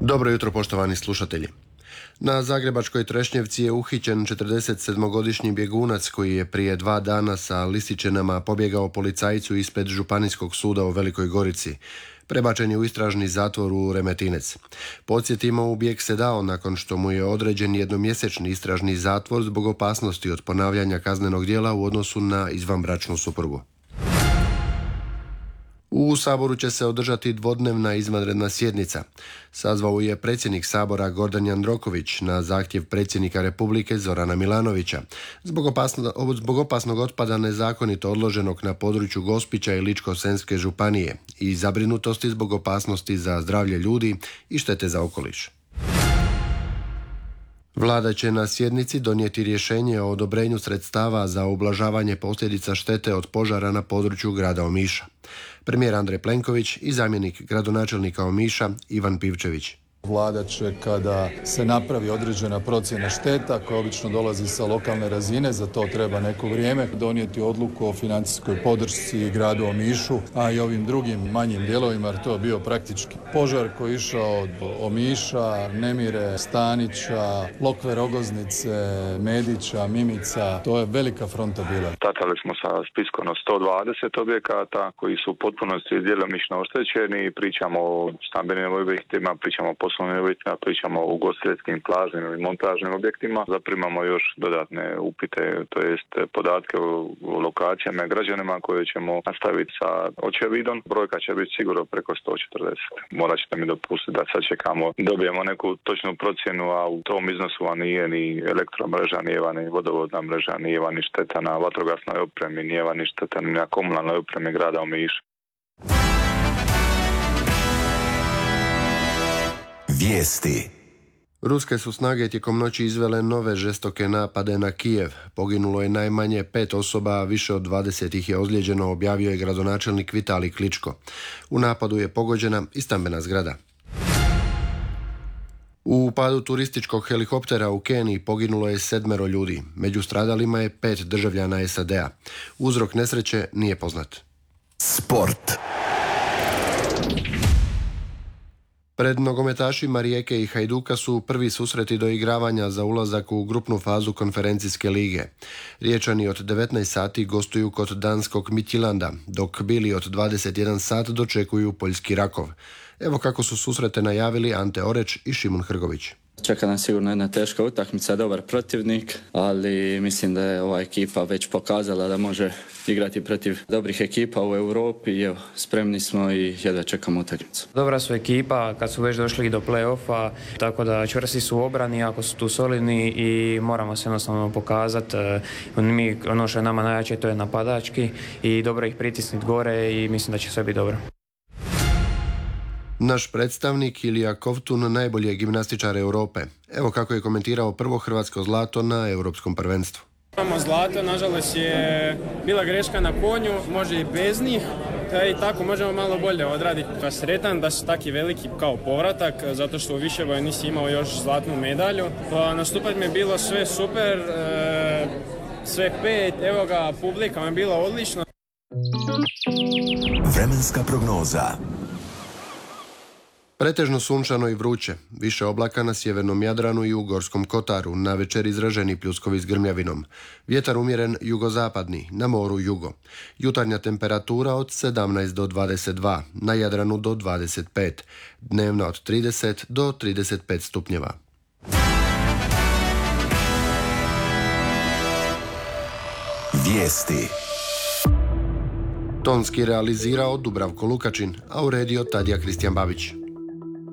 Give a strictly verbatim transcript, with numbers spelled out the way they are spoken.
Dobro jutro, poštovani slušatelji. Na zagrebačkoj Trešnjevci je uhićen četrdesetsedmogodišnji bjegunac koji je prije dva dana sa lisičenama pobjegao policajcu ispred Županijskog suda u Velikoj Gorici. Prebačen je u istražni zatvor u Remetinec. Podsjetimo, u bijeg se dao nakon što mu je određen jednomjesečni istražni zatvor zbog opasnosti od ponavljanja kaznenog djela u odnosu na izvanbračnu suprugu. U Saboru će se održati dvodnevna izvanredna sjednica. Sazvao je predsjednik Sabora Gordan Jandroković na zahtjev predsjednika Republike Zorana Milanovića zbog, opasno, zbog opasnog otpada nezakonito odloženog na području Gospića i Ličko-senjske županije i zabrinutosti zbog opasnosti za zdravlje ljudi i štete za okoliš. Vlada će na sjednici donijeti rješenje o odobrenju sredstava za ublažavanje posljedica štete od požara na području grada Omiša. Premijer Andrej Plenković i zamjenik gradonačelnika Omiša Ivan Pivčević. Vlada će, kada se napravi određena procjena šteta koja obično dolazi sa lokalne razine, za to treba neko vrijeme, donijeti odluku o financijskoj podršci gradu Omišu, a i ovim drugim manjim dijelovima, jer to je bio praktički požar koji je išao od Omiša, Nemire, Stanića, Lokve, Rogoznice, Medića, Mimica. To je velika fronta bila. Startali smo sa spiskom od sto dvadeset objekata koji su u potpunosti djelomično oštećeni. Pričamo o stambenim objektima, pričamo o poslovnim objektima, pričamo o ugostiteljskim, plažnim i montažnim objektima. Zaprimamo još dodatne upite, to jest podatke o, o lokacijama i građanima koje ćemo nastaviti sa očevidom. Brojka će biti sigurno preko sto četrdeset. Morat ćete mi dopustiti da sad čekamo, dobijemo neku točnu procjenu, a u tom iznosu nije ni elektromreža, nije ni vodovodna mreža, nije ni šteta na vatrogasnoj opremi, nije ni šteta na komunalnoj opremi grada Omiša. Vijesti. Ruske su snage tijekom noći izvele nove žestoke napade na Kijev. Poginulo je najmanje pet osoba, a više od dvadeset ih je ozlijeđeno, objavio je gradonačelnik Vitalij Kličko. U napadu je pogođena i stambena zgrada. U padu turističkog helikoptera u Keniji poginulo je sedmero ljudi. Među stradalima je pet državljana S A D-a. Uzrok nesreće nije poznat. Sport. Pred nogometašima Rijeke i Hajduka su prvi susreti doigravanja za ulazak u grupnu fazu konferencijske lige. Riječani od devetnaest sati gostuju kod danskog Midtjylanda, dok bili od dvadeset jedan sat dočekuju poljski Rakov. Evo kako su susrete najavili Ante Oreć i Šimun Hrgović. Čeka nas sigurno jedna teška utakmica, dobar protivnik, ali mislim da je ova ekipa već pokazala da može igrati protiv dobrih ekipa u Europi i evo, spremni smo i jedva čekamo utakmicu. Dobra su ekipa kad su već došli do play-offa, tako da čvrsti su u obrani, jako su tu solidni i moramo se jednostavno pokazati. Mi, ono što je nama najjače, to je napadački i dobro ih pritisniti gore i mislim da će sve biti dobro. Naš predstavnik Ilija Kovtun najbolji je gimnastičar Europe. Evo kako je komentirao prvo hrvatsko zlato na europskom prvenstvu. Imamo zlato, nažalost je bila greška na konju, može i bez njih, i tako možemo malo bolje odraditi. Pa sretan da su taki veliki kao povratak, zato što u Viševoju nisi imao još zlatnu medalju. Pa nastupati mi je bilo sve super, sve pet, evo ga, publika mi je bila odlična. Vremenska prognoza. Pretežno sunčano i vruće, više oblaka na sjevernom Jadranu i u Gorskom Kotaru, navečer izraženi pljuskovi s grmljavinom. Vjetar umjeren jugozapadni, na moru jugo. Jutarnja temperatura od sedamnaest do dvadeset dva, na Jadranu do dvadeset pet, dnevna od trideset do trideset pet stupnjeva. Vijesti. Tonski realizirao Dubravko Lukačin, a uredio Tadija Kristijan Babić.